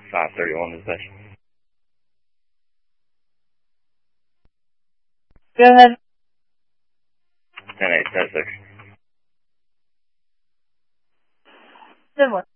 531 is best. Go ahead. 10-8, 10-6. 10-1.